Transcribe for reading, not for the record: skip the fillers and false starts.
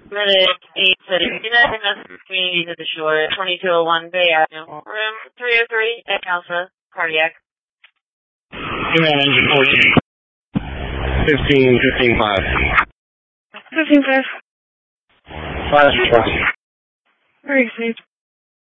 Medic 8 United Methodist Community to the Shore, 2201 Bay Avenue, room 303 at Alpha, cardiac. Command engine 14. 15, 15, 5. 15-5. 5 response. Very safe.